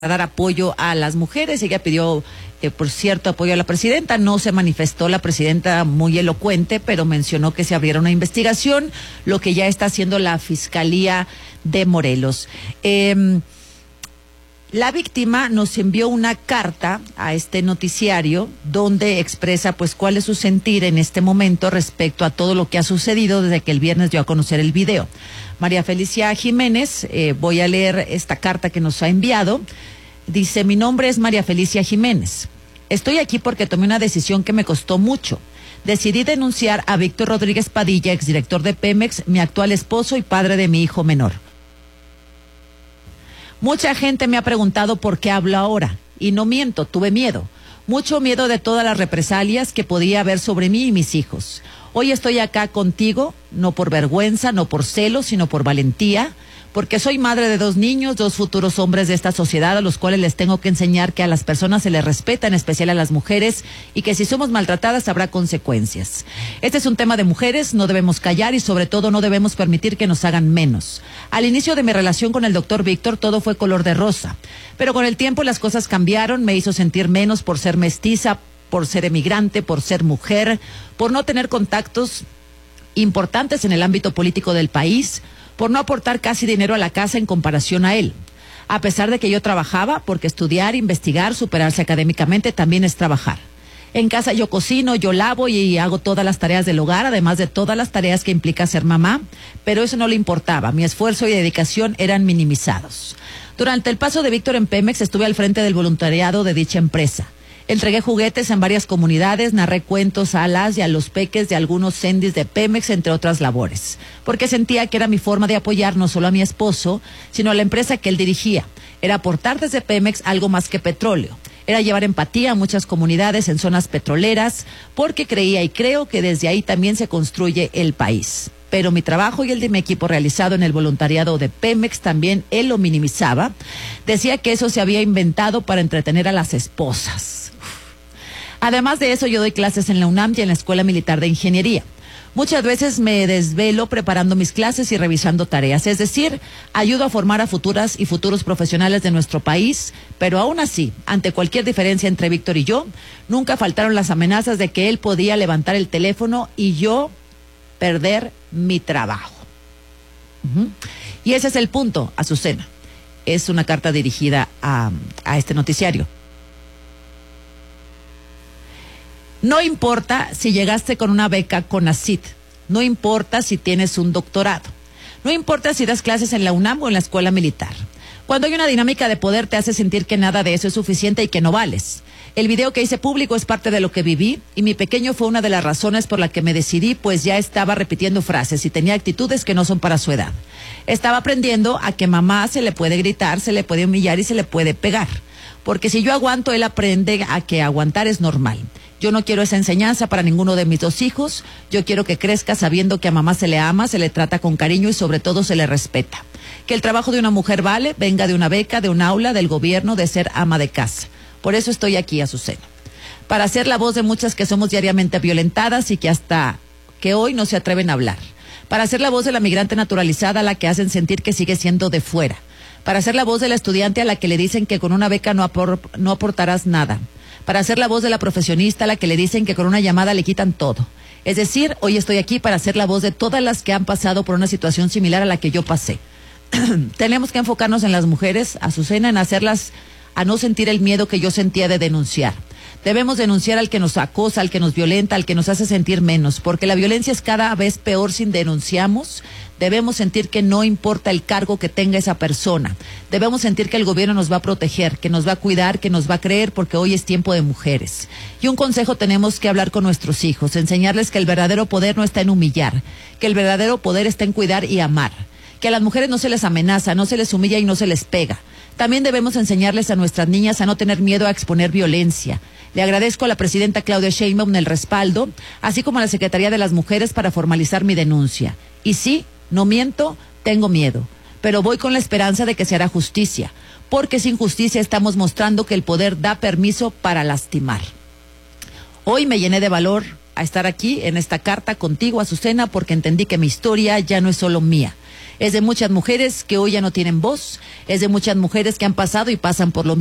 dar apoyo a las mujeres. Ella pidió, por cierto, apoyo a la presidenta. No se manifestó la presidenta muy elocuente, pero mencionó que se abriera una investigación, lo que ya está haciendo la Fiscalía de Morelos. La víctima nos envió una carta a este noticiario donde expresa pues cuál es su sentir en este momento respecto a todo lo que ha sucedido desde que el viernes dio a conocer el video. María Felicia Jiménez, voy a leer esta carta que nos ha enviado. Dice: mi nombre es María Felicia Jiménez. Estoy aquí porque tomé una decisión que me costó mucho. Decidí denunciar a Víctor Rodríguez Padilla, exdirector de Pemex, mi actual esposo y padre de mi hijo menor. Mucha gente me ha preguntado por qué hablo ahora, y no miento, tuve miedo. Mucho miedo de todas las represalias que podía haber sobre mí y mis hijos. Hoy estoy acá contigo, no por vergüenza, no por celos, sino por valentía, porque soy madre de 2 niños, 2 futuros hombres de esta sociedad a los cuales les tengo que enseñar que a las personas se les respeta, en especial a las mujeres, y que si somos maltratadas habrá consecuencias. Este es un tema de mujeres, no debemos callar y sobre todo no debemos permitir que nos hagan menos. Al inicio de mi relación con el doctor Víctor todo fue color de rosa, pero con el tiempo las cosas cambiaron, me hizo sentir menos por ser mestiza, por ser emigrante, por ser mujer, por no tener contactos importantes en el ámbito político del país, por no aportar casi dinero a la casa en comparación a él. A pesar de que yo trabajaba, porque estudiar, investigar, superarse académicamente también es trabajar. En casa yo cocino, yo lavo y hago todas las tareas del hogar, además de todas las tareas que implica ser mamá, pero eso no le importaba, mi esfuerzo y dedicación eran minimizados. Durante el paso de Víctor en Pemex estuve al frente del voluntariado de dicha empresa. Entregué juguetes en varias comunidades, narré cuentos a las y a los peques de algunos sendis de Pemex, entre otras labores, porque sentía que era mi forma de apoyar no solo a mi esposo, sino a la empresa que él dirigía. Era aportar desde Pemex algo más que petróleo. Era llevar empatía a muchas comunidades en zonas petroleras, porque creía y creo que desde ahí también se construye el país. Pero mi trabajo y el de mi equipo realizado en el voluntariado de Pemex también él lo minimizaba. Decía que eso se había inventado para entretener a las esposas. Además de eso, yo doy clases en la UNAM y en la Escuela Militar de Ingeniería. Muchas veces me desvelo preparando mis clases y revisando tareas, es decir, ayudo a formar a futuras y futuros profesionales de nuestro país, pero aún así, ante cualquier diferencia entre Víctor y yo, nunca faltaron las amenazas de que él podía levantar el teléfono y yo perder mi trabajo. Y ese es el punto, Azucena. Es una carta dirigida a este noticiario. No importa si llegaste con una beca CONACYT, no importa si tienes un doctorado, no importa si das clases en la UNAM o en la Escuela Militar. Cuando hay una dinámica de poder te hace sentir que nada de eso es suficiente y que no vales. El video que hice público es parte de lo que viví y mi pequeño fue una de las razones por la que me decidí, pues ya estaba repitiendo frases y tenía actitudes que no son para su edad. Estaba aprendiendo a que mamá se le puede gritar, se le puede humillar y se le puede pegar. Porque si yo aguanto, él aprende a que aguantar es normal. Yo no quiero esa enseñanza para ninguno de mis 2 hijos. Yo quiero que crezca sabiendo que a mamá se le ama, se le trata con cariño y sobre todo se le respeta. Que el trabajo de una mujer vale, venga de una beca, de un aula, del gobierno, de ser ama de casa. Por eso estoy aquí, Azucena. Para ser la voz de muchas que somos diariamente violentadas y que hasta que hoy no se atreven a hablar. Para ser la voz de la migrante naturalizada a la que hacen sentir que sigue siendo de fuera. Para ser la voz de la estudiante a la que le dicen que con una beca no aportarás nada. Para ser la voz de la profesionista a la que le dicen que con una llamada le quitan todo. Es decir, hoy estoy aquí para ser la voz de todas las que han pasado por una situación similar a la que yo pasé. Tenemos que enfocarnos en las mujeres, Azucena, en hacerlas a no sentir el miedo que yo sentía de denunciar. Debemos denunciar al que nos acosa, al que nos violenta, al que nos hace sentir menos, porque la violencia es cada vez peor si denunciamos. Debemos sentir que no importa el cargo que tenga esa persona. Debemos sentir que el gobierno nos va a proteger, que nos va a cuidar, que nos va a creer, porque hoy es tiempo de mujeres. Y un consejo tenemos que hablar con nuestros hijos, enseñarles que el verdadero poder no está en humillar, que el verdadero poder está en cuidar y amar, que a las mujeres no se les amenaza, no se les humilla y no se les pega. También debemos enseñarles a nuestras niñas a no tener miedo a exponer violencia. Le agradezco a la presidenta Claudia Sheinbaum el respaldo, así como a la Secretaría de las Mujeres para formalizar mi denuncia. Y sí, no miento, tengo miedo, pero voy con la esperanza de que se hará justicia, porque sin justicia estamos mostrando que el poder da permiso para lastimar. Hoy me llené de valor a estar aquí en esta carta contigo, Azucena, porque entendí que mi historia ya no es solo mía. Es de muchas mujeres que hoy ya no tienen voz, es de muchas mujeres que han pasado y pasan por lo